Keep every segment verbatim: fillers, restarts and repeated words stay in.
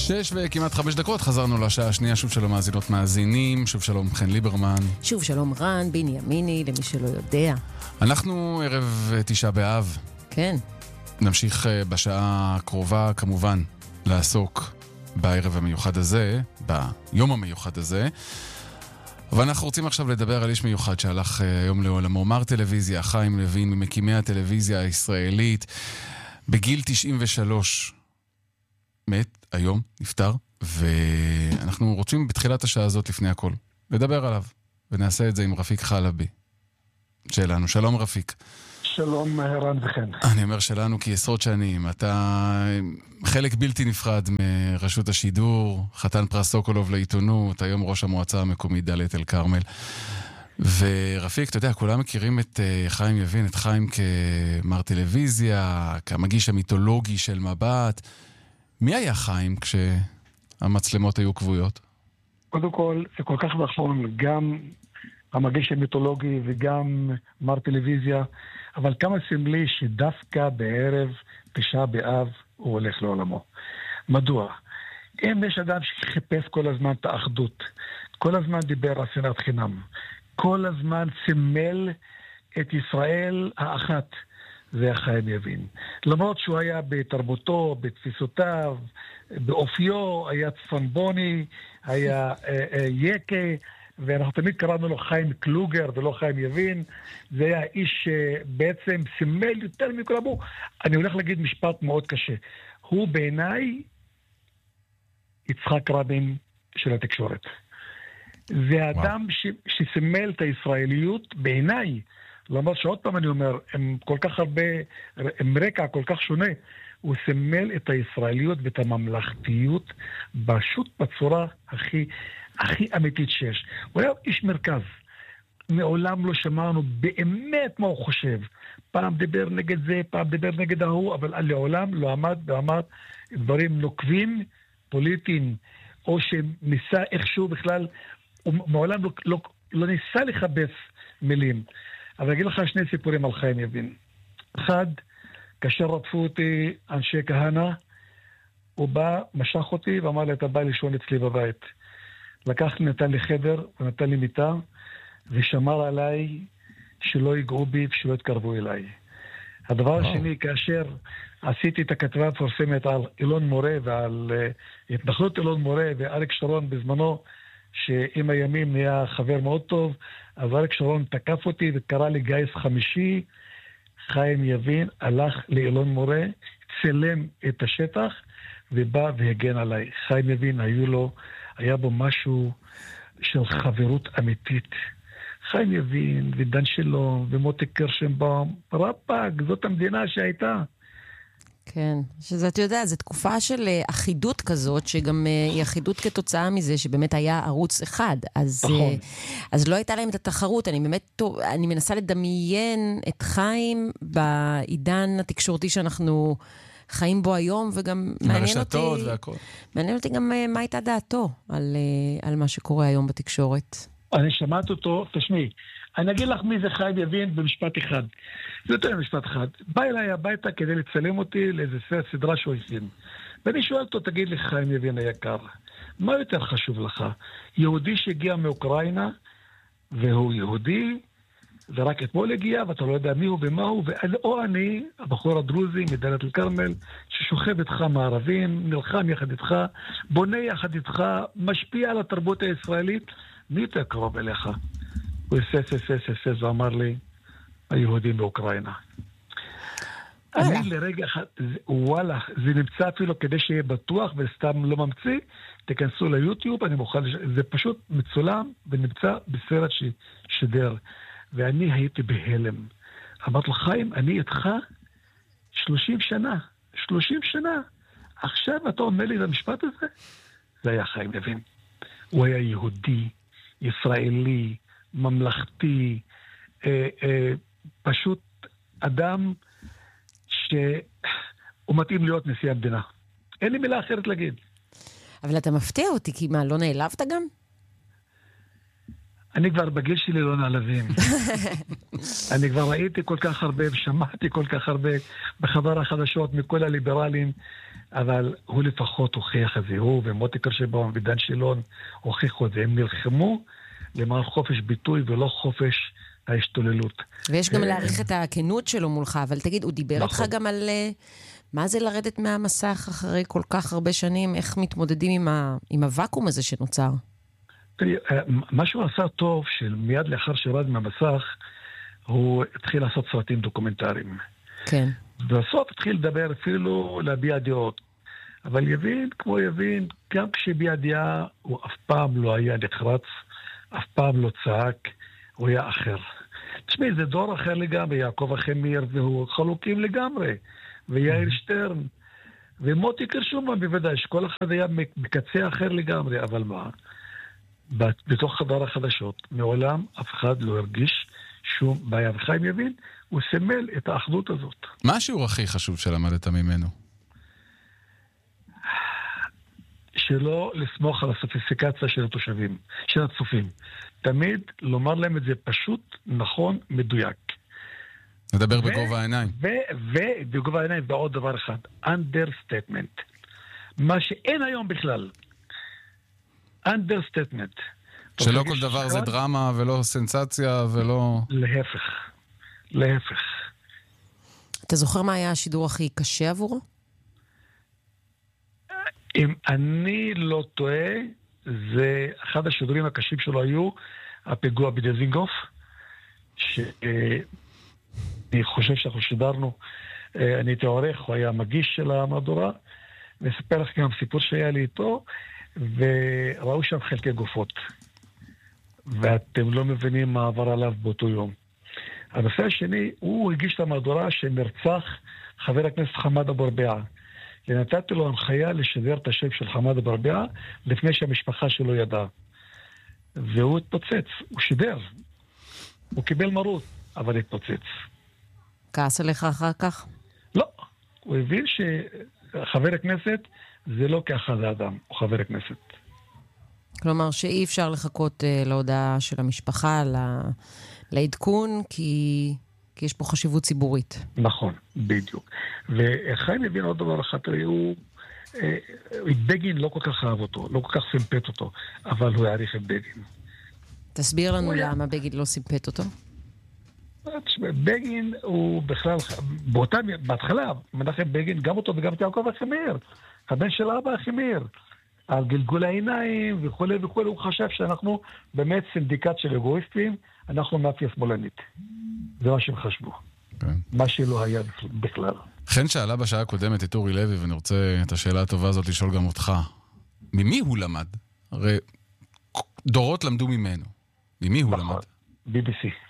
שש וכמעט חמש דקות, חזרנו לשעה השנייה. שוב שלום מאזינות מאזינים, שוב שלום חן ליברמן. שוב שלום רן בנימיני, למי שלא יודע. אנחנו ערב תשעה באב. כן. נמשיך בשעה הקרובה כמובן לעסוק בערב המיוחד הזה, ביום המיוחד הזה. אבל אנחנו רוצים עכשיו לדבר על איש מיוחד שהלך היום לעולמו. מר טלוויזיה, חיים לוין, ממקימי הטלוויזיה הישראלית, בגיל תשעים ושלוש. מת, היום, נפטר, ואנחנו רוצים בתחילת השעה הזאת לפני הכל לדבר עליו, ונעשה את זה עם רפיק חלבי שלנו. שלום רפיק. שלום רן וכן. אני אומר שלנו כי עשרות שנים, אתה חלק בלתי נפרד מרשות השידור, חתן פרס סוקולוב לעיתונות, היום ראש המועצה המקומית דלית אל כרמל. ורפיק, אתה יודע, כולם מכירים את חיים יבין, את חיים כמר טלוויזיה, כמגיש המיתולוגי של מבט. מי היה חיים כשהמצלמות היו כבויות? קודם כל, זה כל כך נכון, גם המגיש המיתולוגי וגם מר טלוויזיה, אבל כמה סמלי שדווקא בערב תשעה באב הוא הולך לעולמו. מדוע? אם יש אדם שחיפש כל הזמן את האחדות, כל הזמן דיבר על שנאת חינם, כל הזמן סימל את ישראל האחת, זה חיים יבין. למרות שהוא היה בתרבותו, בתפיסותיו, באופיו, היה צפנבוני, היה אה, אה, יקה, ואנחנו תמיד קראנו לו חיים קלוגר ולא חיים יבין. זה היה איש שבעצם סימל יותר מכולם. אני הולך להגיד משפט מאוד קשה. הוא בעיניי יצחק רבין של התקשורת. זה אדם ש, שסימל את הישראליות בעיניי, למרות שעוד פעם אני אומר, הם כל כך הרבה, הם רקע כל כך שונה, הוא סימל את הישראליות ואת הממלכתיות פשוט בצורה הכי, הכי אמיתית שיש. הוא היה איש מרכז. מעולם לא שמענו באמת מה הוא חושב. פעם דיבר נגד זה, פעם דיבר נגד ההוא, אבל לעולם לא עמד ואמר דברים נוקבים, פוליטיים, או שניסה איכשהו בכלל, הוא מעולם לא, לא, לא ניסה לחפש מילים. אבל אגיד לך שני סיפורים על חיים יבין. אחד, כאשר רדפו אותי אנשי כהנא, הוא בא, משך אותי ואמר לי, אתה בא לישון אצלי בבית. לקח, נתן לי חדר ונתן לי מיטה, ושמר עליי שלא ייגעו בי ושלא יתקרבו אליי. הדבר השני, כאשר עשיתי את הכתבה המפורסמת על אילון מורה ועל uh, התנחלות אילון מורה ואריק שרון בזמנו, שעם הימים נהיה חבר מאוד טוב, אז אריק שרון תקף אותי וקרא לי גיס חמישי. חיים יבין הלך לאילון מורה, צלם את השטח ובא והגן עליי. חיים יבין, היו לו, היה בו משהו של חברות אמיתית. חיים יבין ודן שלום ומוטי קרשנבאום, רפק, זאת המדינה שהייתה. כן, שזה, אתה יודע, זו תקופה של אחידות כזאת, שגם היא אחידות כתוצאה מזה, שבאמת היה ערוץ אחד, אז, נכון. אז לא הייתה להם את התחרות. אני באמת, אני מנסה לדמיין את חיים בעידן התקשורתי שאנחנו חיים בו היום, וגם מעניין אותי, והכל. מעניין אותי גם מה הייתה דעתו על, על מה שקורה היום בתקשורת. אני שמעת אותו, תשמעי, אני אגיד לך מי זה חיים יבין במשפט אחד. זה יותר משפט אחד. בא אליי הביתה כדי לצלם אותי לאיזה סדרה שהוא הכין. ואני שואל אותו, תגיד לי חיים יבין היקר, מה יותר חשוב לך? יהודי שהגיע מאוקראינה, והוא יהודי, ורק אתמול הגיע, ואתה לא יודע מי הוא ומה הוא, או אני, הבחור הדרוזי מדלית אל כרמל, ששוכב איתך מערבים, נלחם יחד איתך, בונה יחד איתך, משפיע על התרבות הישראלית, מי יותר קרוב אליך? הוא הסס, הסס, הסס, ואמר לי, היהודים באוקראינה. אני לרגע אחד, וואלה, זה נמצא אפילו כדי שיהיה בטוח וסתם לא ממציא, תכנסו ליוטיוב, אני מוכן, זה פשוט מצולם ונמצא בסרט ששדר. ואני הייתי בהלם. אמרת לו, חיים, אני איתך שלושים שנה, שלושים שנה. עכשיו אתה אומר לי את המשפט הזה? זה היה חיים יבין. הוא היה יהודי, ישראלי, ממלכתי, אה, אה, פשוט אדם שהוא מתאים להיות נשיא המדינה. אין לי מילה אחרת להגיד. אבל אתה מפתיע אותי, כי מה, לא נעלבת גם? אני כבר בגיל שלי לא נעלבים. אני כבר ראיתי כל כך הרבה ושמעתי כל כך הרבה בחדר החדשות מכל הליברלים, אבל הוא לפחות הוכיח את זה. הוא ומוטי קירשנבאום ודן שילון הוכיחו את זה. הם נלחמו למען חופש ביטוי ולא חופש ההשתוללות. ויש גם להעריך את הכנות שלו מולך, אבל תגיד, הוא דיבר איתך גם על מה זה לרדת מהמסך אחרי כל כך הרבה שנים, איך מתמודדים עם, ה... עם הוואקום הזה שנוצר? תראי, מה שהוא עשה טוב, שמיד לאחר שירד מהמסך, הוא התחיל לעשות סרטים דוקומנטריים. כן. בסוף התחיל לדבר, אפילו להביע דעות. אבל יבין, כמו יבין, גם כשביע דעה, הוא אף פעם לא היה נחרץ, אף פעם לא צעק, הוא היה אחר. תשמעי, זה דור אחר לגמרי, יעקב החמיר, והוא חלוקים לגמרי, ויאיר שטרן, ומוטי קירשנבאום בוודאי, שכל אחד היה מקצה אחר לגמרי, אבל מה? בתוך חדר החדשות, מעולם אף אחד לא הרגיש שום בעיה. וחיים יבין, הוא סמל את האחדות הזאת. מה השיעור הכי חשוב שלמדת ממנו? שלא לסמוך על הסופיסטיקציה של התושבים, של הצופים. תמיד לומר להם את זה פשוט, נכון, מדויק. נדבר בגובה העיניים. ובגובה העיניים, בעוד דבר אחד, understatement. מה שאין היום בכלל. understatement. שלא כל דבר זה דרמה ולא סנסציה ולא... להפך. להפך. אתה זוכר מה היה השידור הכי קשה עבורו? אם אני לא טועה, זה אחד השידורים הקשים שלו היו הפיגוע בדיזינגוף, שאני חושב שאנחנו שידרנו, אני הייתי עורך, הוא היה מגיש של המהדורה, ואספר לך גם סיפור שהיה לי איתו, וראו שם חלקי גופות. ואתם לא מבינים מה עבר עליו באותו יום. הנושא השני, הוא הגיש את המהדורה שנרצח חבר הכנסת חמד אבו רביעה. ונתתי לו הנחיה לשדר את השם של חמד אבו רביעה לפני שהמשפחה שלו ידעה. והוא התפוצץ, הוא שידר. הוא קיבל מרות, אבל התפוצץ. כעס עליך אחר כך? לא. הוא הבין שחבר הכנסת זה לא כאחד האדם, הוא חבר הכנסת. כלומר שאי אפשר לחכות uh, להודעה של המשפחה, לה... לעדכון, כי... כי יש פה חשיבות ציבורית. נכון, בדיוק. וחיים הבין עוד דבר אחד, הוא... בגין לא כל כך אהב אותו, לא כל כך סימפט אותו, אבל הוא יעריך את בגין. תסביר לנו למה בגין לא סימפט אותו. בגין הוא בכלל, באותה, בהתחלה, מנחם בגין, גם אותו וגם את יעקב החמיר, הבן של אבא החמיר, על גלגול העיניים וכו' וכו', הוא חשב שאנחנו באמת סינדיקט של אגואיסטים, אנחנו מאפיה שמאלנית. זה מה שהם חשבו. כן. מה שלא היה בכלל. חן שאלה בשעה הקודמת את אורי לוי, ואני רוצה את השאלה הטובה הזאת לשאול גם אותך. ממי הוא למד? הרי דורות למדו ממנו. ממי הוא למד? בי בי סי.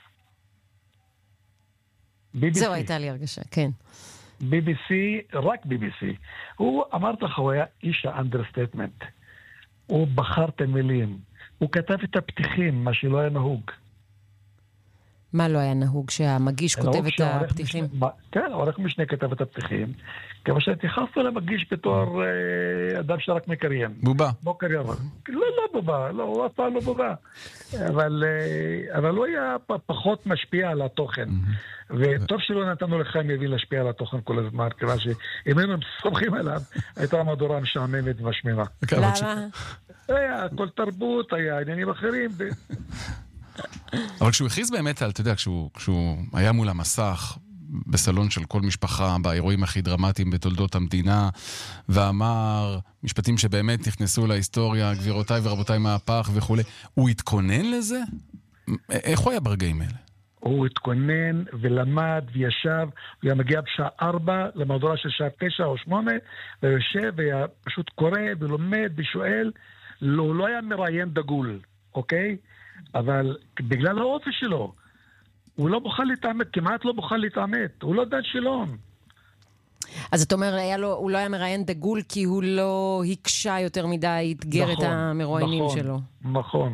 זהו, הייתה לי הרגשה, כן. בי בי סי, רק בי בי סי. הוא, אמרת לך, הוא היה איש האנדרסטייטמנט. הוא בחר את המילים. הוא כתב את הפתיחים, מה שלא היה נהוג. מה לא היה נהוג? שהמגיש כותב את הפתיחים? כן, העורך משנה כתב את הפתיחים. כמו שהתייחסנו למגיש בתור אדם שרק מקריין. בובה. לא קריין. לא, לא בובה. לא, הוא אף פעם לא בובה. אבל הוא היה פחות משפיע על התוכן. וטוב שלא נתנו לחיים יבין להשפיע על התוכן כל הזמן, כיוון שאם היינו סומכים עליו, הייתה המהדורה משעממת ומשמימה. למה? היה כל תרבות, היה עניינים אחרים. אבל כשהוא הכריז באמת על, אתה יודע, כשהוא, כשהוא היה מול המסך, בסלון של כל משפחה, באירועים הכי דרמטיים בתולדות המדינה, ואמר משפטים שבאמת נכנסו להיסטוריה, גבירותיי ורבותיי מהפך וכו', הוא התכונן לזה? איך הוא היה ברגעים האלה? הוא התכונן ולמד וישב, הוא היה מגיע בשעה ארבע למהדורה של שעה תשע או שמונה, ויושב והיה פשוט קורא ולומד ושואל, לא, הוא לא היה מראיין דגול, אוקיי? אבל בגלל האופי שלו, הוא לא מוכן להתעמת, כמעט לא מוכן להתעמת, הוא לא דן שילון. אז אתה אומר, היה לו, הוא לא היה מראיין דגול כי הוא לא הקשה יותר מדי, התגר נכון, את המרואיינים נכון, שלו. נכון.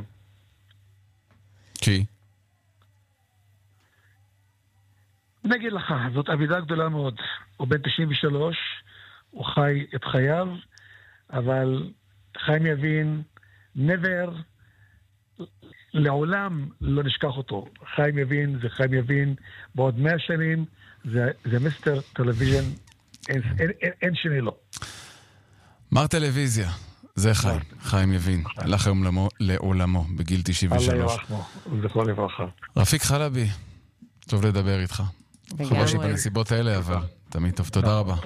כי? נגיד לך, זאת עבידה גדולה מאוד. הוא בן תשעים ושלוש, הוא חי את חייו, אבל חיים יבין, never לעולם לא נשכח אותו. חיים יבין, זה חיים יבין, בעוד מאה שנים, זה, זה מיסטר טלוויזיון, אין, אין, אין, אין שני לו. מר טלוויזיה, זה חיים, חיים יבין. הלך היום לעולמו, לעולמו בגיל תשעים ושלוש. אללה ירחמו, זכרו לברכה. רפיק חלבי, טוב לדבר איתך. חבל שבנסיבות האלה, אבל תמיד טוב. תודה רבה.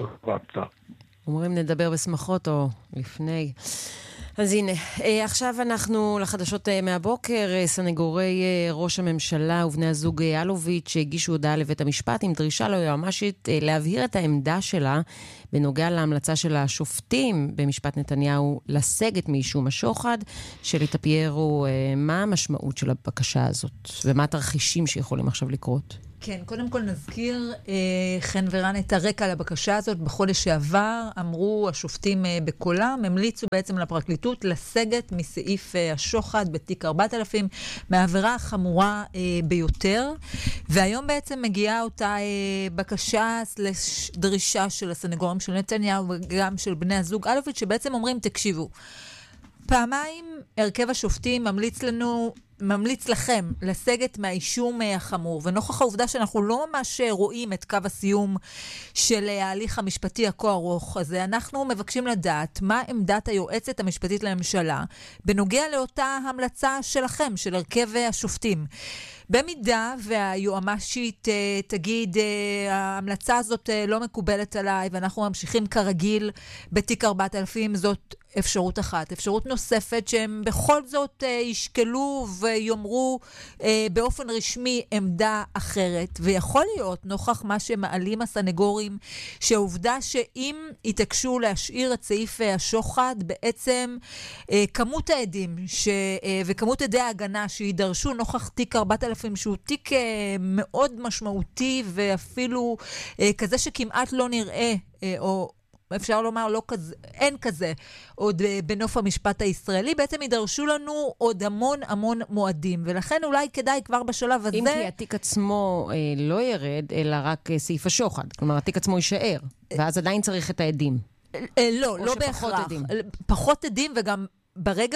אומרים נדבר בשמחות או לפני. אז הנה, עכשיו אנחנו לחדשות מהבוקר. סנגורי ראש הממשלה ובני הזוג אלוביץ' שהגישו הודעה לבית המשפט עם דרישה ליועמ"שית להבהיר את העמדה שלה בנוגע להמלצה של השופטים במשפט נתניהו לסגת מאישום השוחד. שלי טפיירו, מה המשמעות של הבקשה הזאת ומה התרחישים שיכולים עכשיו לקרות? כן, קודם כל נזכיר, אה, חן ורן, את הרקע לבקשה הזאת. בחודש שעבר אמרו השופטים אה, בקולם, המליצו בעצם לפרקליטות לסגת מסעיף אה, השוחד בתיק ארבעת אלפים, מהעבירה החמורה אה, ביותר, והיום בעצם מגיעה אותה אה, בקשה סלש דרישה של הסנגורים של נתניהו וגם של בני הזוג אלוביץ', שבעצם אומרים, תקשיבו, פעמיים הרכב השופטים ממליץ לנו, ממליץ לכם לסגת מהאישום החמור, ונוכח העובדה שאנחנו לא ממש רואים את קו הסיום של ההליך המשפטי הכה ארוך הזה, אנחנו מבקשים לדעת מה עמדת היועצת המשפטית לממשלה בנוגע לאותה המלצה שלכם, של הרכב השופטים. במידה והיועמ"שית תגיד, ההמלצה הזאת לא מקובלת עליי ואנחנו ממשיכים כרגיל בתיק ארבעת אלפים, זאת אפשרות אחת. אפשרות נוספת שהם בכל זאת ישקלו ויאמרו באופן רשמי עמדה אחרת, ויכול להיות נוכח מה שמעלים הסנגורים, שהעובדה שאם יתעקשו להשאיר את סעיף השוחד, בעצם כמות העדים ש... וכמות עדי ההגנה שידרשו נוכח תיק ארבעת אלפים, שהוא תיק מאוד משמעותי ואפילו כזה שכמעט לא נראה, או אפשר לומר לא כזה, אין כזה עוד בנוף המשפט הישראלי, בעצם ידרשו לנו עוד המון המון מועדים, ולכן אולי כדאי כבר בשלב הזה... אם כי התיק עצמו אה, לא ירד, אלא רק אה, סעיף השוחד, כלומר התיק עצמו יישאר, ואז עדיין צריך את העדים. אה, לא, לא בהכרח. פחות עדים. פחות עדים, וגם ברגע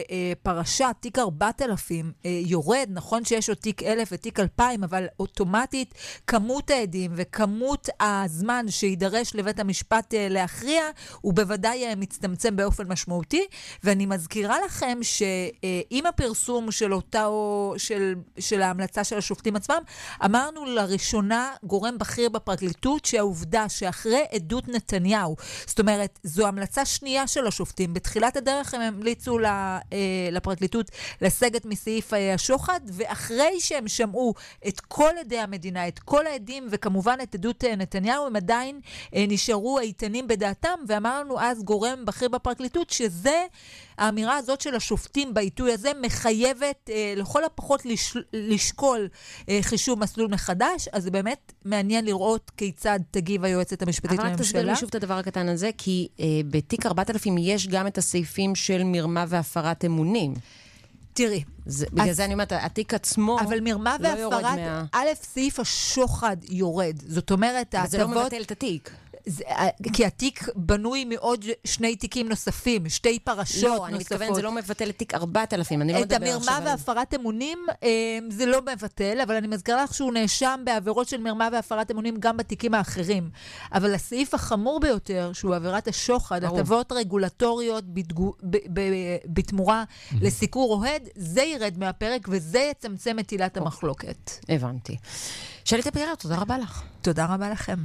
שפרשה, תיק ארבעת אלפים יורד, נכון שיש עוד תיק אלף ותיק אלפיים, אבל אוטומטית כמות העדים וכמות הזמן שידרש לבית המשפט להכריע, הוא בוודאי מצטמצם באופן משמעותי. ואני מזכירה לכם שעם הפרסום של אותה, של, של ההמלצה של השופטים עצמם, אמרנו לראשונה גורם בכיר בפרקליטות שהעובדה שאחרי עדות נתניהו, זאת אומרת, זו המלצה שנייה של השופטים, בתחילת הדרך הם המליצו לפרקליטות לסגת מסעיף השוחד, ואחרי שהם שמעו את כל עדי המדינה, את כל העדים, וכמובן את עדות נתניהו, הם עדיין נשארו איתנים בדעתם, ואמרנו אז גורם בכיר בפרקליטות, שזה, האמירה הזאת של השופטים בעיתוי הזה, מחייבת לכל הפחות לש, לשקול חישוב מסלול מחדש. אז זה באמת מעניין לראות כיצד תגיב היועצת המשפטית לממשלה. אבל רק תסביר לי שוב את הדבר הקטן הזה, כי בתיק ארבעת אלפים יש גם את הסעיפים של מרמה והפרת אמונים. תראי. זה, בגלל זה אני אומרת, התיק עצמו אבל מרמה לא והפרת, מה... א', סעיף השוחד יורד. זאת אומרת, זה לא מבטל את התיק. זה, כי התיק בנוי מעוד שני תיקים נוספים, שתי פרשות לא, נוספות. לא, אני מתכוון, זה לא מבטל את תיק ארבעת אלפים, אני לא מדבר עכשיו. את המרמה והפרת אמונים זה לא מבטל, אבל אני מזכירה לך שהוא נאשם בעבירות של מרמה והפרת אמונים גם בתיקים האחרים. אבל הסעיף החמור ביותר, שהוא עבירת השוחד, הטבות רגולטוריות בתגו, ב, ב, בתמורה לסיקור אוהד, זה ירד מהפרק וזה יצמצם את עילת המחלוקת. הבנתי. שלי טפיירו, תודה רבה לך. תודה רבה לכם.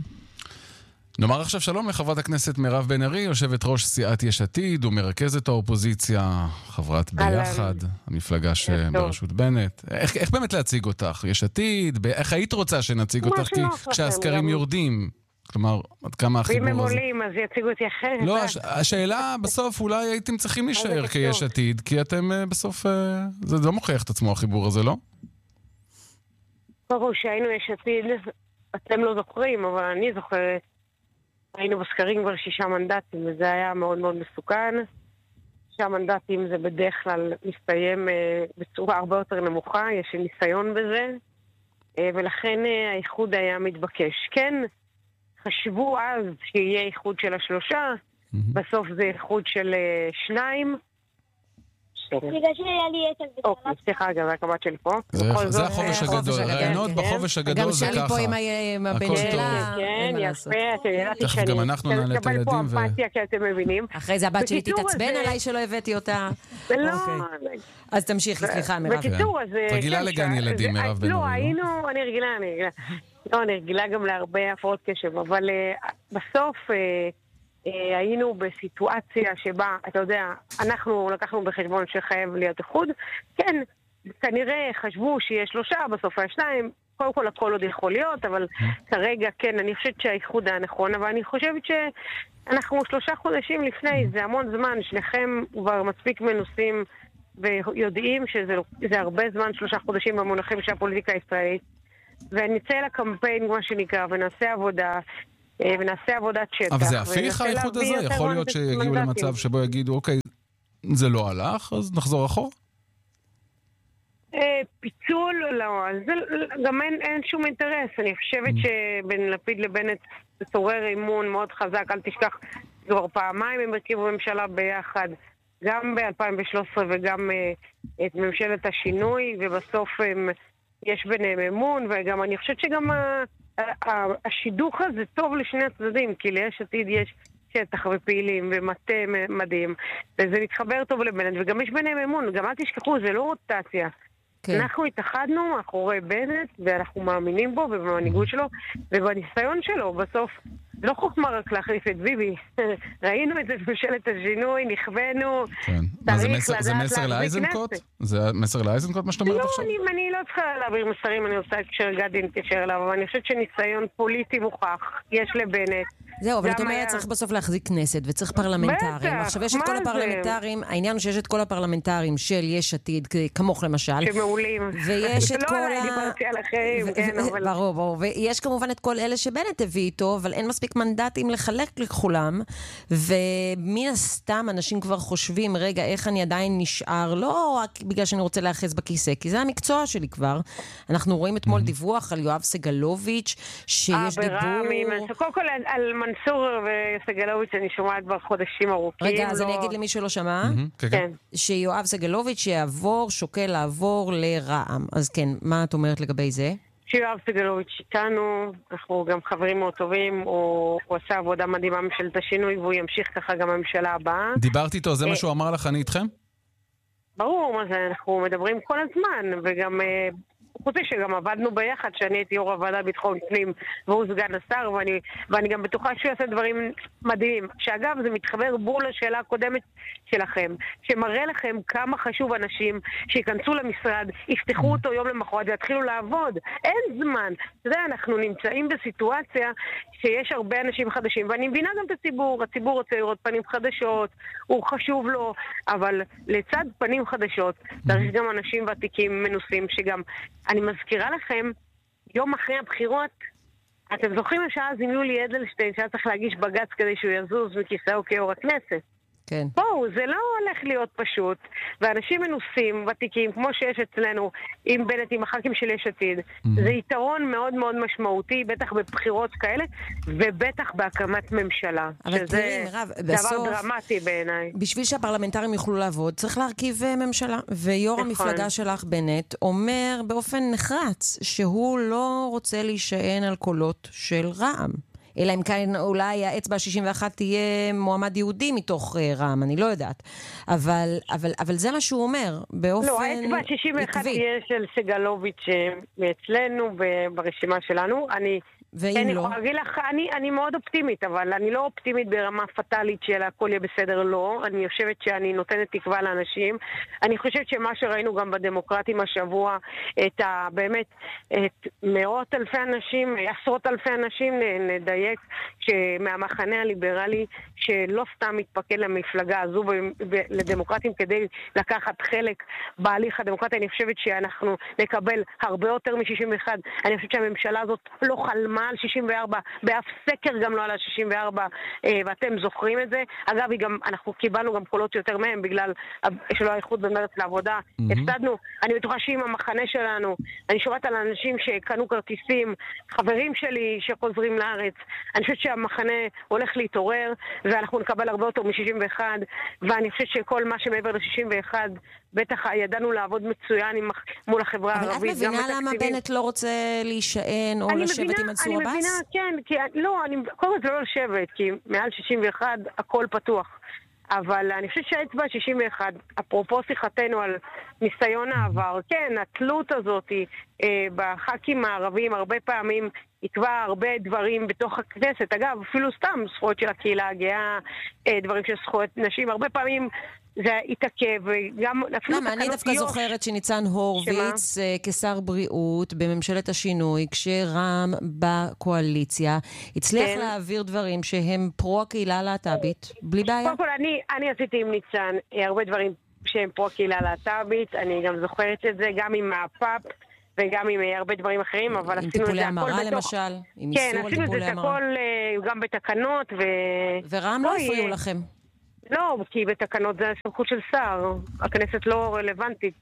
נאמר עכשיו שלום לחברת הכנסת מירב בן ארי, יושבת ראש סיעת יש עתיד ומרכזת האופוזיציה, חברת ביחד, המפלגה שבראשות בנט. איך, איך באמת להציג אותך? יש עתיד? איך היית רוצה שנציג אותך? כי כשהסקרים יורדים, כלומר, עד כמה החיבור הזה... ואם הם עולים, אז יציגו אותי אחרת. לא, הש... השאלה בסוף, אולי הייתם צריכים להישאר כיש עתיד, כי אתם בסוף, זה לא מוכיח את עצמו החיבור הזה, לא? ברור שהיינו יש עתיד, אתם לא זוכרים, אבל אני זוכרת, היינו בסקרים כבר שישה מנדטים, וזה היה מאוד מאוד מסוכן. שישה מנדטים זה בדרך כלל מסתיים אה, בצורה הרבה יותר נמוכה, יש ניסיון בזה, אה, ולכן אה, האיחוד היה מתבקש. כן, חשבו אז שיהיה איחוד של השלושה, mm-hmm. בסוף זה איחוד של אה, שניים, בגלל שהיה לי עצב בצבא. אוקיי, סליחה, גם הקמת שלי פה. זה החופש הגדול. רעיונות בחופש הגדול זה ככה. גם שלי פה עם הבן שלה. כן, יפה. תכף גם אנחנו נעלה את הילדים. לקבל פה אמפתיה, כי אתם מבינים. אחרי זה הבת שלי תתעצבן עליי שלא הבאתי אותה. לא. אז תמשיכי, סליחה, מירב. בקיצור, אז... רגילה לגן ילדים, מירב בן ארי. לא, היינו... אני רגילה, אני רגילה. לא, אני רגילה גם להרבה הפרעות קשב, אבל בסוף... היינו בסיטואציה שבה, אתה יודע, אנחנו לקחנו בחשבון שחייב להיות איחוד. כן, כנראה חשבו שיש שלושה, בסוף היה שניים. קודם כל הכל עוד יכול להיות, אבל כרגע כן, אני חושבת שהאיחוד היה נכון, אבל אני חושבת שאנחנו שלושה חודשים לפני, זה המון זמן, שניכם כבר מספיק מנוסים ויודעים שזה הרבה זמן, שלושה חודשים במונחים של הפוליטיקה הישראלית. ונצא לקמפיין, מה שנקרא, ונעשה עבודה... ונעשה עבודת שטח. אבל זה הפיך האיחוד הזה? יכול להיות שיגיעו למצב שבו יגידו, אוקיי, זה לא הלך, אז נחזור אחורה? פיצול, לא. גם אין שום אינטרס. אני חושבת שבין לפיד לבנט זה תורר אימון מאוד חזק. אל תשכח, כבר פעמיים הם הרכיבו ממשלה ביחד, גם ב-אלפיים ושלוש עשרה וגם את ממשלת השינוי, ובסוף יש ביניהם אמון, וגם אני חושבת שגם... השידוך הזה טוב לשני הצדדים, כי ליש עתיד יש שטח ופעילים ומטה מדהים, וזה מתחבר טוב לבנט, וגם יש ביניהם אמון. גם אל תשכחו, זה לא רוטציה. כן. אנחנו התאחדנו אחורי בנט, ואנחנו מאמינים בו ובמנהיגות שלו, ובניסיון שלו. בסוף לא חוכמה רק להחליף את ביבי. ראינו את זה בממשלת השינוי, נכוונו. כן. זה מסר, זה מסר לאייזנקוט? זה מסר לאייזנקוט מה שאתה אומרת לא, עכשיו? אני, אני לא צריכה להעביר מסרים, אני עושה כשגדי נתקשר אליו, אבל אני חושבת שניסיון פוליטי מוכח, יש לבנט. זהו, אבל את אומרת, צריך בסוף להחזיק כנסת, וצריך פרלמנטרים. עכשיו, יש את כל הפרלמנטרים, העניין הוא שיש את כל הפרלמנטרים של יש עתיד, כמוך למשל. שמעולים. ויש את כל ה... לא, אני דיברתי על אחרים, כן, אבל... ברור, ברור. ויש כמובן את כל אלה שבנט הביא איתו, אבל אין מספיק מנדטים לחלק לכולם, ומן הסתם אנשים כבר חושבים, רגע, איך אני עדיין נשאר, לא רק בגלל שאני רוצה להאחז בכיסא, כי זה המקצוע שלי כבר. אנחנו רואים אתמול דיווח על יואב סגלוביץ', שיש דיבור... קודם כל, על מנסור וסגלוביץ' אני שומעת כבר חודשים ארוכים. רגע, אז אני אגיד למי שלא שמע, שיואב סגלוביץ' יעבור, שוקל לעבור לרע"מ. אז כן, מה את אומרת לגבי זה? שיואב סגלוביץ' איתנו, אנחנו גם חברים מאוד טובים, הוא, הוא עשה עבודה מדהימה ממשלת השינוי, והוא ימשיך ככה גם הממשלה הבאה. דיברתי איתו, זה מה שהוא אמר לך, אני איתכם? ברור, מה זה, אנחנו מדברים כל הזמן, וגם... חוץ שגם עבדנו ביחד, שאני הייתי יו"ר הוועדה ביטחון פנים, והוא סגן השר, ואני, ואני גם בטוחה שהוא יעשה דברים מדהימים. שאגב, זה מתחבר בול לשאלה הקודמת שלכם, שמראה לכם כמה חשוב אנשים שיכנסו למשרד, יפתחו אותו יום למחרת ויתחילו לעבוד. אין זמן. אתה יודע, אנחנו נמצאים בסיטואציה שיש הרבה אנשים חדשים, ואני מבינה גם את הציבור. הציבור רוצה לראות פנים חדשות, הוא חשוב לו, אבל לצד פנים חדשות, צריך גם אנשים ותיקים מנוסים שגם... אני מזכירה לכם, יום אחרי הבחירות, אתם זוכרים שאז עם יולי אדלשטיין שהיה צריך להגיש בג"ץ כדי שהוא יזוז מכיסאו כיו"ר הכנסת? כן. בואו, זה לא הולך להיות פשוט, ואנשים מנוסים, ותיקים, כמו שיש אצלנו, עם בנט, עם הח"כים של יש עתיד, mm-hmm. זה יתרון מאוד מאוד משמעותי, בטח בבחירות כאלה, ובטח בהקמת ממשלה. אבל תראי, מירב, בסוף... דבר דרמטי בעיניי. בשביל שהפרלמנטרים יוכלו לעבוד, צריך להרכיב ממשלה, ויו"ר נכון. המפלגה שלך, בנט, אומר באופן נחרץ, שהוא לא רוצה להישען על קולות של רע"מ. אלא אם כן אולי האצבע ה-שישים ואחת תהיה מועמד יהודי מתוך רע"מ, אני לא יודעת. אבל, אבל, אבל זה מה שהוא אומר, באופן לא, האצבע ה-שישים ואחת תהיה של סגלוביץ' מאצלנו ברשימה שלנו. אני... ואם לא? אני, לך, אני, אני מאוד אופטימית, אבל אני לא אופטימית ברמה פטלית של הכל יהיה בסדר, לא. אני חושבת שאני נותנת תקווה לאנשים. אני חושבת שמה שראינו גם בדמוקרטים השבוע, את ה, באמת, את מאות אלפי אנשים, עשרות אלפי אנשים, נדייק, שמהמחנה הליברלי, שלא סתם מתפקד למפלגה הזו לדמוקרטים כדי לקחת חלק בהליך הדמוקרטי. אני חושבת שאנחנו נקבל הרבה יותר מ-שישים ואחת. אני חושבת שהממשלה הזאת לא חלמה על שישים וארבע, באף סקר גם לא על ה-שישים וארבע, ואתם זוכרים את זה. אגב, גם, אנחנו קיבלנו גם קולות יותר מהם, בגלל שלא האיחוד במרץ לעבודה. Mm-hmm. הפסדנו. אני בטוחה שעם המחנה שלנו, אני שומעת על אנשים שקנו כרטיסים, חברים שלי שחוזרים לארץ. אני חושבת שהמחנה הולך להתעורר, ואנחנו נקבל הרבה יותר מ-שישים ואחת, ואני חושבת שכל מה שמעבר ל-שישים ואחת, בטח ידענו לעבוד מצוין עם, מול החברה הערבית. אבל את מבינה למה בנט לא רוצה להישען או לשבת מבינה, עם מנסור עבאס? אני מבינה, כן, כי לא, אני, קודם כל זה לא לשבת, כי מעל שישים ואחת הכל פתוח. אבל אני חושבת שהאצבע שישים ואחת, אפרופו שיחתנו על ניסיון העבר, כן, התלות הזאת אה, בח"כים הערבים הרבה פעמים יקבע הרבה דברים בתוך הכנסת. אגב, אפילו סתם זכויות של הקהילה הגאה, אה, דברים של זכויות נשים, הרבה פעמים זה התעכב, וגם אפילו למה, אני דווקא זוכרת שניצן הורוביץ כשר בריאות בממשלת השינוי, כשרם בקואליציה, הצליח להעביר דברים שהם פרו הקהילה הלהט"בית, בלי בעיה. קודם כל, אני, אני עשיתי עם ניצן הרבה דברים שהם פרו הקהילה הלהט"בית, אני גם זוכרת את זה, גם עם הפאפ, וגם עם הרבה דברים אחרים, אבל עשינו את זה הכל בתוך... עם טיפולי המרה למשל, עם איסור על טיפולי המרה. כן, עשינו את זה הכל גם בתקנות, ו... ורם לא הפריעו לכם. לא, כי בתקנות זה הסמכות של שר. הכנסת לא רלוונטית.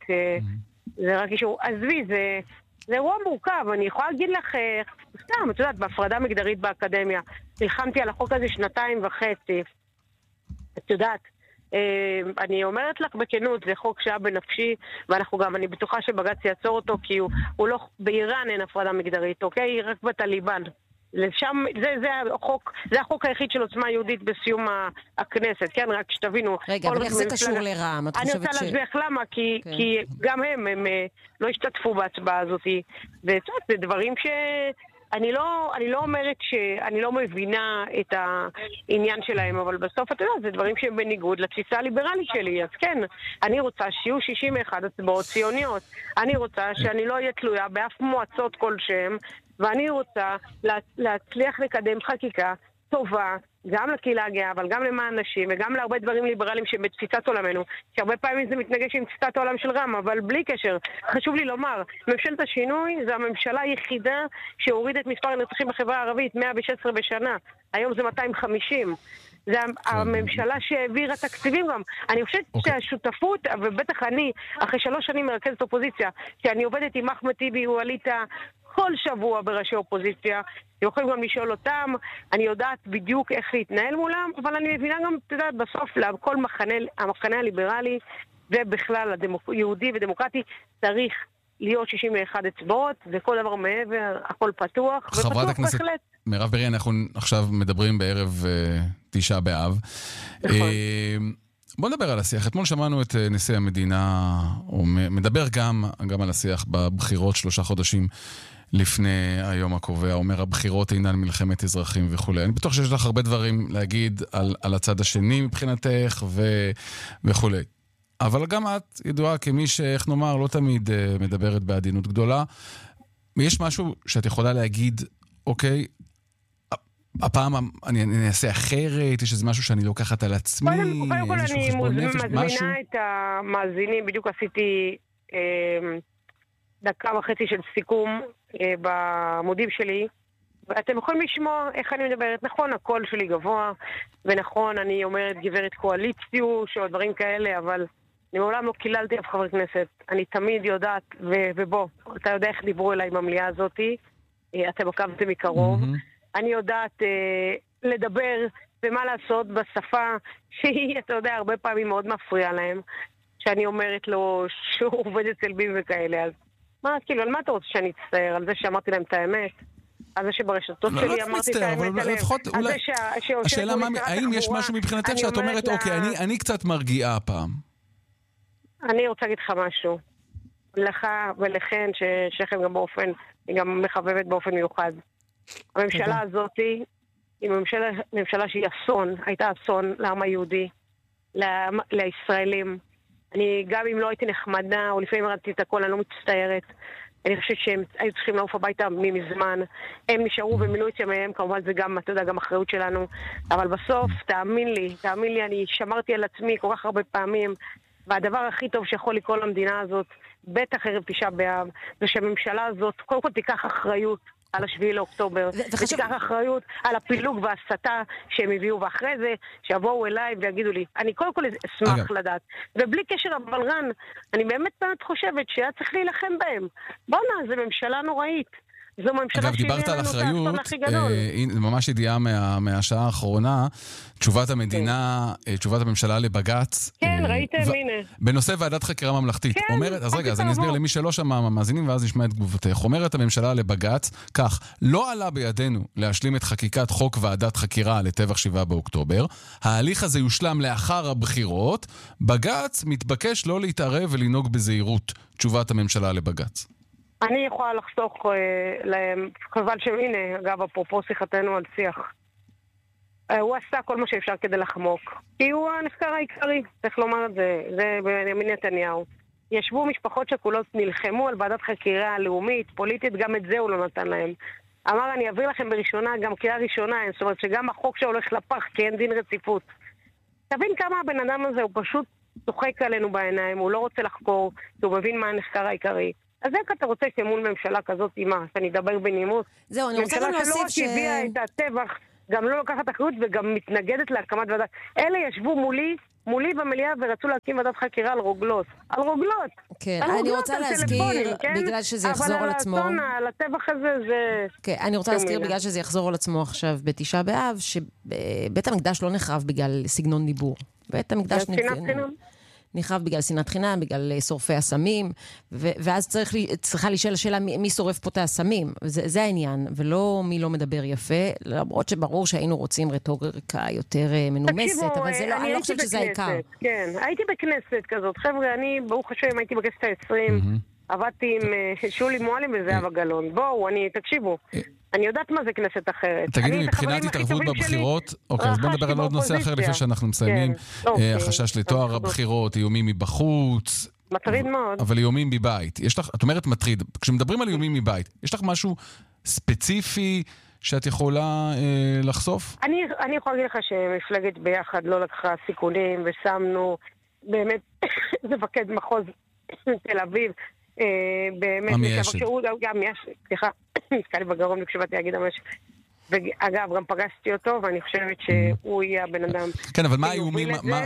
זה רק אישור. עזבי, זה, זה אירוע מורכב. אני יכולה להגיד לך, סתם, את יודעת, בהפרדה מגדרית באקדמיה. נלחמתי על החוק הזה שנתיים וחצי. את יודעת, אני אומרת לך בכנות, זה חוק שהיה בנפשי, ואנחנו גם, אני בטוחה שבג"ץ יעצור אותו, כי הוא, הוא לא, באיראן אין הפרדה מגדרית, אוקיי? רק בטליבן. לשם, זה, זה החוק, זה החוק היחיד של עוצמה יהודית בסיום הכנסת, כן? רק שתבינו. רגע, אבל איך זה קשור לרע"מ? אני רוצה להסביר למה, כי, okay. כי גם הם, הם לא השתתפו בהצבעה הזאת, וזה דברים ש... אני לא, אני לא אומרת שאני לא מבינה את העניין שלהם, אבל בסוף אתה יודע, זה דברים שהם בניגוד לתפיסה הליברלית שלי. אז כן, אני רוצה שיהיו שישים ואחת הצבעות ציוניות. אני רוצה שאני לא אהיה תלויה באף מועצות כלשהם, ואני רוצה להצליח לקדם חקיקה טובה, גם לקהילה הגאה, אבל גם למען נשים, וגם להרבה דברים ליברליים שהם בתפיסת עולמנו, שהרבה פעמים זה מתנגש עם תפיסת העולם של רם, אבל בלי קשר. חשוב לי לומר, ממשלת השינוי זה הממשלה היחידה שהוריד את מספר הנרצחים בחברה הערבית, מאה ושש עשרה בשנה. היום זה מאתיים וחמישים. זה הממשלה שהעבירה תקציבים גם. אני חושבת שהשותפות, ובטח אני, אחרי שלוש שנים מרכזת אופוזיציה, שאני עובדת עם אחמד טיבי ווליד טאהא כל שבוע בראשי אופוזיציה, יכולים גם לשאול אותם, אני יודעת בדיוק איך להתנהל מולם, אבל אני מבינה גם, אתה יודעת, בסוף לכל מחנה, המחנה הליברלי, ובכלל היהודי ודמוקרטי, צריך להיות שישים ואחת אצבעות, וכל דבר מעבר, הכל פתוח, חברת הכנסת בהחלט. מירב ברי, אנחנו עכשיו מדברים בערב uh, תשעה באב. נכון. Uh, בוא נדבר על השיח. אתמול שמענו את נשיא המדינה, הוא מדבר גם, גם על השיח בבחירות שלושה חודשים לפני היום הקובע. אומר, הבחירות אינן מלחמת אזרחים וכו'. אני בטוח שיש לך הרבה דברים להגיד על, על הצד השני מבחינתך ו, וכו'. אבל גם את ידועה כמי שאיך נאמר, לא תמיד uh, מדברת בעדינות גדולה. יש משהו שאת יכולה להגיד, אוקיי, הפעם אני, אני אעשה אחרת, יש איזה משהו שאני לוקחת על עצמי, קודם כל אני מזמינה את המאזינים, בדיוק עשיתי אה, דקה וחצי של סיכום אה, בעמודים שלי, ואתם יכולים לשמוע איך אני מדברת. נכון, הקול שלי גבוה, ונכון, אני אומרת גברת קואליציוש או דברים כאלה, אבל אני מעולם לא קיללתי אף חבר כנסת. אני תמיד יודעת, ו- ובוא, אתה יודע איך דיברו אליי במליאה הזאת, אה, אתם עקבתם מקרוב, mm-hmm. אני יודעת אה, לדבר ומה לעשות בשפה שהיא, אתה יודע, הרבה פעמים מאוד מפריעה להם, שאני אומרת לו שהוא עובד אצל בים וכאלה. אז מה, כאילו, על מה אתה רוצה שאני אצטער? על זה שאמרתי להם את האמת? על זה שברשתות שלי אמרתי את האמת עליהם? על זה שיושב... השאלה, האם יש משהו מבחינתך שאת אומרת, אוקיי, אני קצת מרגיעה הפעם? אני רוצה להגיד לך משהו. לך ולכן, ששכם גם באופן, היא גם מחבבת באופן מיוחד. הממשלה הזאת היא ממשלה, ממשלה שהיא אסון, הייתה אסון לעם היהודי, לעם, לישראלים. אני, גם אם לא הייתי נחמדה, או לפעמים ראיתי את הכל, אני לא מצטערת. אני חושבת שהם היו צריכים לעוף הביתה ממזמן. הם נשארו ומילאו את ימיהם, כמובן זה גם, אתה יודע, גם אחריות שלנו. אבל בסוף, תאמין לי, תאמין לי, אני שמרתי על עצמי כל כך הרבה פעמים, והדבר הכי טוב שיכול לקרוא למדינה הזאת, בטח ערב תשעה באב, זה שהממשלה הזאת, קודם כל תיקח אחריות על השביעי לאוקטובר, ותיקח אחריות על הפילוג והסתה שהם הביאו, ואחרי זה שיבואו אליי ויגידו לי, אני קודם כל אשמח לדעת, ובלי קשר, אבל רן, אני באמת באמת חושבת שהיה צריך להילחם בהם. בואו נה, זו ממשלה נוראית, זו ממשלה אגב, דיברת על אחריות, ממש ידיעה מה, מהשעה האחרונה, תשובת המדינה, כן. תשובת הממשלה לבגץ. כן, ראיתם, ו... הנה. בנושא ועדת חקירה ממלכתית. כן, אומרת, אז רגע, אז אני אסביר למי שלא שמע מהמאזינים, ואז נשמע את תגובתך. אומרת הממשלה לבגץ, כך, לא עלה בידינו להשלים את חקיקת חוק ועדת חקירה לטבח שבעה באוקטובר. ההליך הזה יושלם לאחר הבחירות. בגץ מתבקש לא להתערב ולנהוג בזהירות. תשובת הממשלה לבגץ. אני יכולה לחסוך להם, חבל שהנה, אגב, אפרופו שיחתנו על שיח. הוא עשה כל מה שאפשר כדי לחמוק. כי הוא הנחקר העיקרי, צריך לומר את זה, זה בנימין נתניהו. ישבו משפחות שכולות, נלחמו על ועדת חקירה לאומית, פוליטית, גם את זה הוא לא נתן להם. אמר, אני אעביר לכם בראשונה, גם קריאה ראשונה, זאת אומרת שגם החוק שהולך לפח, כי אין דין רציפות. תבין כמה הבן אדם הזה, הוא פשוט צוחק עלינו בעיניים, הוא לא רוצה לחקור, הוא מבין מה הנחקר העיקרי. אז איך אתה רוצה שמול ממשלה כזאת אימה, שאני אדבר בנימוס? זהו, אני רוצה גם להוסיף ש... ממשלה שלא רק הביאה את הטבח, גם לא לוקחת אחריות וגם מתנגדת להקמת ועדת... אלה ישבו מולי, מולי במליאה ורצו להקים ועדת חקירה על רוגלות. על רוגלות! כן, אני רוצה להזכיר, בגלל שזה יחזור על עצמו... אבל על הטבח הזה זה... כן, אני רוצה להזכיר, בגלל שזה יחזור על עצמו עכשיו בתשעה באב, שבית המקדש לא נחרב בגלל סגנון דיבור. בית המקדש נחרב בגלל שנאת חינם, בגלל שורפי הסמים, ואז צריך, צריכה להישאל השאלה מי, מי שורף פה את הסמים. זה, זה העניין, ולא מי לא מדבר יפה, למרות שברור שהיינו רוצים רטוריקה יותר מנומסת, תקשיבו, אבל זה לא, אני לא חושבת שזה העיקר. כן, הייתי בכנסת כזאת. חבר'ה, אני, ברוך השם, הייתי בכנסת ה-עשרים, mm-hmm. עבדתי עם שולי מועלם וזהבה גלאון. בואו, אני, תקשיבו. אני יודעת מה זה כנסת אחרת. תגידי, מבחינת התערבות בבחירות, אוקיי, אז בוא נדבר על עוד נושא אחר לפני שאנחנו מסיימים. החשש לתואר הבחירות, איומים מבחוץ. מטריד מאוד. אבל איומים מבית. את אומרת מטריד. כשמדברים על איומים מבית, יש לך משהו ספציפי שאת יכולה לחשוף? אני יכולה להגיד לך שמפלגת ביחד לא לקחה סיכונים, ושמנו באמת מפקד מחוז תל אביב, באמת, שהוא גם יש, סליחה, נתקע לי בגרום כשבאתי להגיד המשק. ואגב, גם פגשתי אותו, ואני חושבת שהוא יהיה הבן אדם. כן, אבל מה האיומים?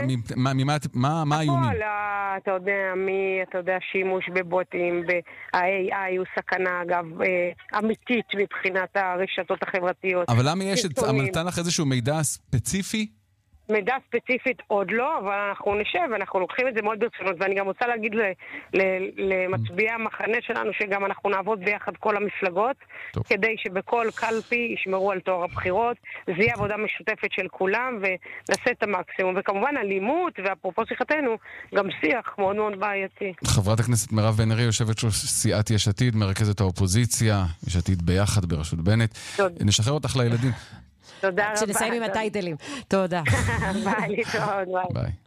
מה האיומים? אתה יודע, מי, אתה יודע, שימוש בבוטים, ב-איי איי הוא סכנה, אגב, אמיתית מבחינת הרשתות החברתיות. אבל למה יש, נתן לך איזשהו מידע ספציפי? מידע ספציפית עוד לא, אבל אנחנו נשב, אנחנו לוקחים את זה מאוד ברצינות, ואני גם רוצה להגיד למצביעי המחנה שלנו, שגם אנחנו נעבוד ביחד כל המפלגות, טוב. כדי שבכל קלפי ישמרו על תואר הבחירות, זה יהיה עבודה משותפת של כולם, ונעשה את המקסימום. וכמובן אלימות, ואפרופו שיחתנו, גם שיח מאוד מאוד בעייתי. חברת הכנסת מירב בן ארי, יושבת סיעת יש עתיד, מרכזת האופוזיציה, יש עתיד ביחד בראשות בנט. טוב. נשחרר אותך לילדים. תודה רבה. כשנסיים עם הטייטלים. תודה. ביי, להתראות, ביי. ביי.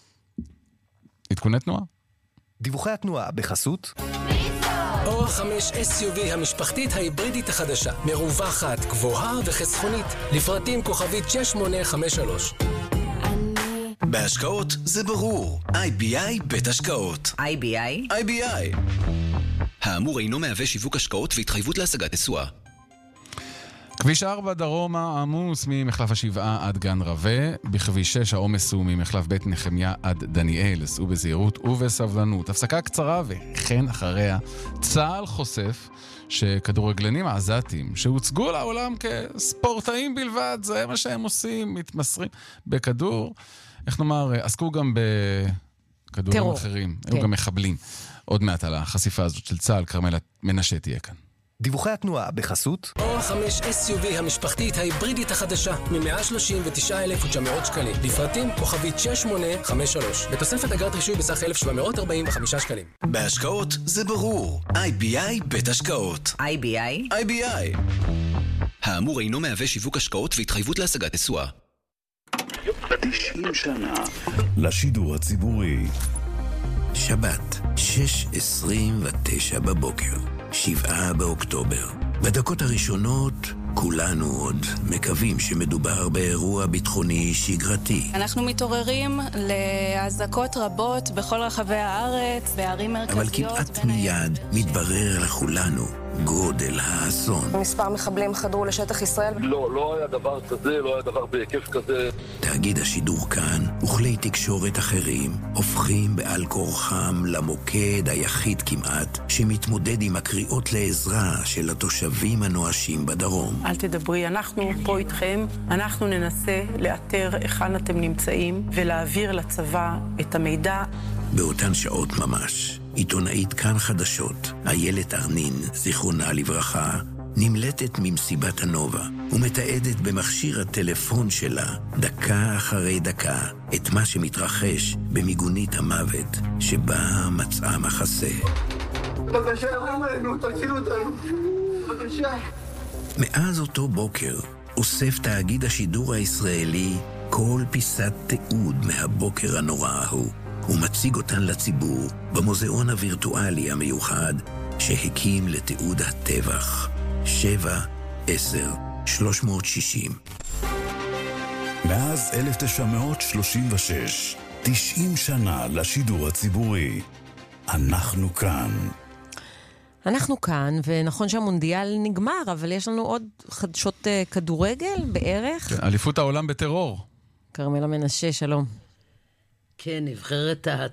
עדכוני תנועה. דיווחי התנועה בחסות אור חמש אס יו וי המשפחתית ההיברידית החדשה, מרווחת, גבוהה וחסכונית, לפרטים כוכבית שש שמונה חמש שלוש. בהשקעות זה ברור. איי בי איי בית השקעות. איי בי איי? איי בי איי. האמור אינו מהווה שיווק השקעות והתחייבות להשגת תשואה. כביש ארבע דרומה עמוס ממחלף השבעה עד גן רווה. בכביש שש העומס הוא ממחלף בית נחמיה עד דניאל. סעו בזהירות ובסבלנות. הפסקה קצרה וכן אחריה צה"ל חושף שכדורגלנים העזתים שהוצגו לעולם כספורטאים בלבד, זה מה שהם עושים, מתמסרים בכדור. איך נאמר, עסקו גם בכדורים טרור. אחרים. כן. היו גם מחבלים. עוד מעט על החשיפה הזאת של צה"ל, כרמלה מנשה תהיה כאן. דיווחי התנועה בחסות אור חמש אס יו וי המשפחתית ההיברידית החדשה מ-מאה שלושים ותשעה אלף ותשע מאות שקלים. לפרטים כוכבית שש שמונה חמש שלוש. בתוספת אגרת רישוי בסך אלף שבע מאות ארבעים וחמישה שקלים. בהשקעות זה ברור. איי בי איי בית השקעות. איי בי איי? איי בי איי. האמור אינו מהווה שיווק השקעות והתחייבות להשגת תשואה. תשעים שנה לשידור הציבורי. שבת, שש עשרים ותשע בבוקר. שבעה באוקטובר. בדקות הראשונות כולנו עוד מקווים שמדובר באירוע ביטחוני שגרתי. אנחנו מתעוררים להזעקות רבות בכל רחבי הארץ, בערים מרכזיות. אבל כמעט מיד מתברר לכולנו גודל האסון. מספר מחבלים חדרו לשטח ישראל. לא, לא היה דבר כזה, לא היה דבר בהיקף כזה. תאגיד השידור כאן וכלי תקשורת אחרים הופכים בעל כורחם למוקד היחיד כמעט שמתמודד עם הקריאות לעזרה של התושבים הנואשים בדרום. אל תדברי, אנחנו פה איתכם, אנחנו ננסה לאתר היכן אתם נמצאים ולהעביר לצבא את המידע. באותן שעות ממש, עיתונאית כאן חדשות, איילת ארנין, זיכרונה לברכה, נמלטת ממסיבת הנובה ומתעדת במכשיר הטלפון שלה, דקה אחרי דקה, את מה שמתרחש במיגונית המוות שבה מצאה מחסה. בבקשה, יורים עלינו, תצילו אותנו. בבקשה. מאז אותו בוקר אוסף תאגיד השידור הישראלי כל פיסת תיעוד מהבוקר הנורא ההוא, ומציג אותן לציבור במוזיאון הווירטואלי המיוחד שהקים לתיעוד הטבח. שבע, עשר, שלוש מאות שישים. מאז אלף תשע מאות שלושים ושש, תשעים שנה לשידור הציבורי. אנחנו כאן. אנחנו כאן, ונכון שהמונדיאל נגמר, אבל יש לנו עוד חדשות uh, כדורגל בערך. אליפות העולם בטרור. כרמלה מנשה, שלום. כן, נבחרת